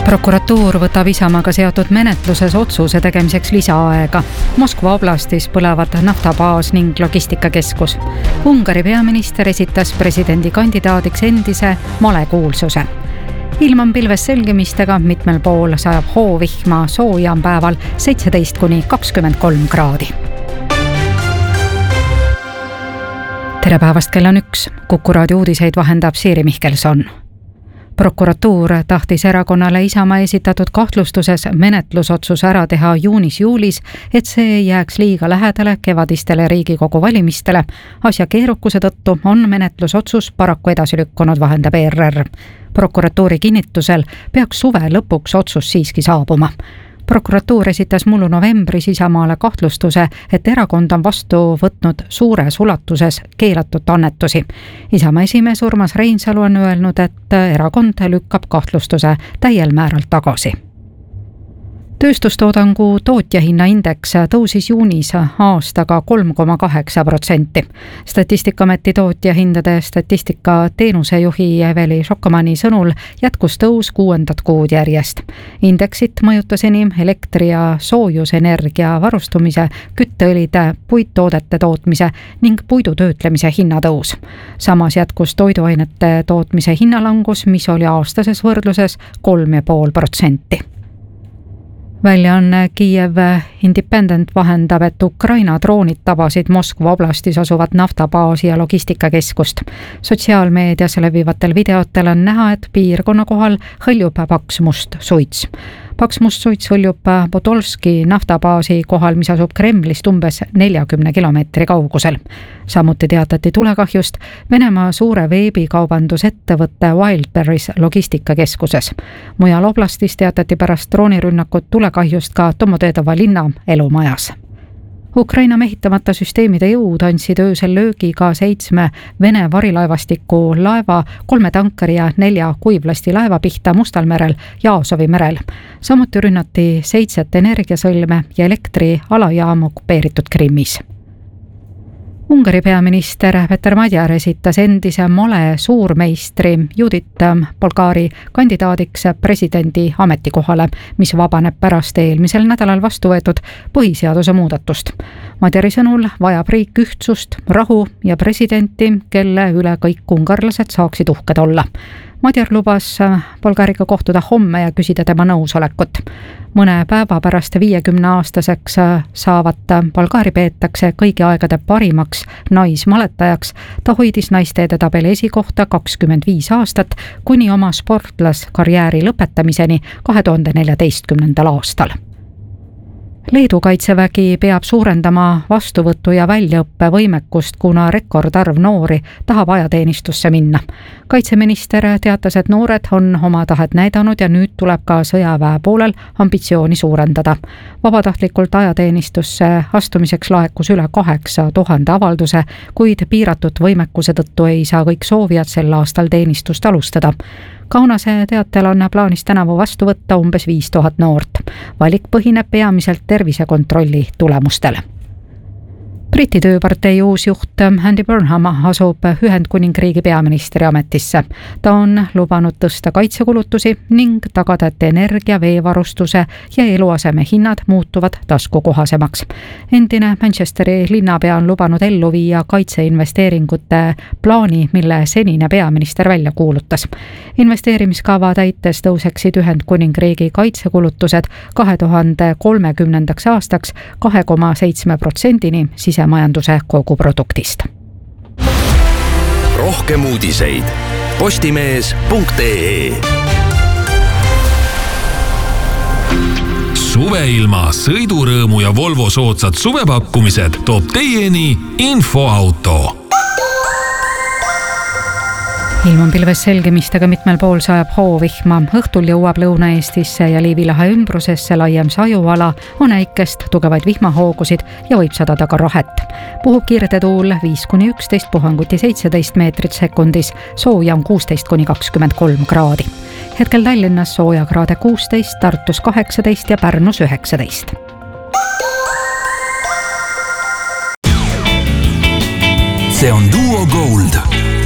Prokuratuur võtab Isamaaga seotud menetluses otsuse tegemiseks lisaaega. Moskva oblastis põlevad naftabaas ning logistikakeskus. Ungari peaminister esitas presidendikandidaadiks endise malekuulsuse. Ilm on pilves selgimistega, mitmel pool sajab hoovihma, sooja on päeval 17–23 kraadi. Tere päevast, kell on 1. Kuku raadio uudiseid vahendab Siiri Mihkelson. Prokuratuur tahtis erakonnale Isamaa esitatud kahtlustuses menetlusotsus ära teha juunis-juulis, et see ei jääks liiga lähedale kevadistele Riigikogu valimistele. Asja keerukuse tõttu on menetlusotsus paraku edasi lükkunud, vahendab ERR. Prokuratuuri kinnitusel peaks suve lõpuks otsus siiski saabuma. Prokuratuur esitas mullu novembris Isamaale kahtlustuse, et erakond on vastu võtnud suures ulatuses keelatud annetusi. Isamaa esimees Urmas Reinsalu on öelnud, et erakond lükkab kahtlustuse täiel määral tagasi. Tööstustoodangu tootjahinnaindeks tõusis juunis aastaga 3,8%. Statistikaameti tootjahindade statistika teenusejuhi Eveli Šokamani sõnul jätkus tõus 6. kuud järjest. Indeksit mõjutas enim elektri- ja soojusenergia varustumise, kütteõlide, puittoodete tootmise ning puidu töötlemise hinnatõus. Samas jätkus toiduainete tootmise hinnalangus, mis oli aastases võrdluses 3,5%. Väljaanne Kiiev Independent vahendab, et Ukraina droonid tabasid Moskva oblastis asuvat naftabaasi ja logistikakeskust. Sotsiaalmeedias levivatel videotel on näha, et piirkonna kohal hõljub paks must suits. Paks must suits hõljub Podolski naftabaasi kohal, mis asub Kremlist umbes 40 kilomeetri kaugusel. Samuti teatati tulekahjust Venemaa suure veebikaubandusettevõtte Wildberries logistikakeskuses. Mujal oblastis teatati pärast droonirünnakut tulekahjust ka Domodedova linna elumajas. Ukraina mehitamata süsteemide jõud andsid öösel löögi ka 7 Vene varilaevastiku laeva, 3 tankeri ja 4 kuivlasti laeva pihta Mustal merel ja Aasovi merel. Samuti rünnati 7 energiasõlme ja elektrialajaamu okupeeritud Krimmis. Ungari peaminister Peter Magyar esitas endise male suurmeistri Judith Bolgari kandidaadiks presidendi ametikohale, mis vabaneb pärast eelmisel nädalal vastu võetud põhiseaduse muudatust. Magyari sõnul vajab riik ühtsust, rahu ja presidenti, kelle üle kõik ungarlased saaksid uhked olla. Magyar lubas Bolgariga kohtuda homme ja küsida tema nõusolekut. Mõne päeva pärast 50-aastaseks saavat Bolgari peetakse kõigi aegade parimaks naismaletajaks. Ta hoidis naiste edetabeli esikohta 25 aastat kuni oma sportlaskarjääri lõpetamiseni 2014. aastal. Leedu kaitsevägi peab suurendama vastuvõtu- ja väljaõppe võimekust, kuna rekordarv noori tahab ajateenistusse minna. Kaitseminister teatas, et noored on oma tahet näidanud ja nüüd tuleb ka sõjaväe poolel ambitsiooni suurendada. Vabatahtlikult ajateenistusse astumiseks laekus üle 8000 avalduse, kuid piiratud võimekuse tõttu ei saa kõik soovijad sel aastal teenistust alustada. Kaunase teatel on plaanis tänavu vastu võtta umbes 5000 noort. Valik põhineb peamiselt tervisekontrolli tulemustel. Briti tööpartei uus juht Andy Burnham asub Ühendkuningriigi peaministri ametisse. Ta on lubanud tõsta kaitsekulutusi ning tagada, et energia, veevarustuse ja eluaseme hinnad muutuvad taskukohasemaks. Endine Manchesteri linnapea on lubanud ellu viia kaitseinvesteeringute plaani, mille senine peaminister välja kuulutas. Investeerimiskava täites tõuseksid Ühendkuningriigi kaitsekulutused 2030. aastaks 2,7% sisemajanduse koguproduktist. Rohkem uudiseid postimees.ee. Suveilma, sõidurõõmu ja Volvo soodsad suvepakkumised toob teieni Infoauto. Ilm on pilves selgimistega, mitmel pool sajab hoovihma. Õhtul jõuab Lõuna-Eestisse ja Liivi lahe ümbrusesse laiem sajuala, on äikest, tugevaid vihmahoogusid ja võib sadada ka rahet. Puhub kirdetuul 5–11, puhanguti 17 meetrit sekundis, sooja on 16–23 kraadi. Hetkel Tallinnas sooja kraade 16, Tartus 18 ja Pärnus 19. See on Duo Gold.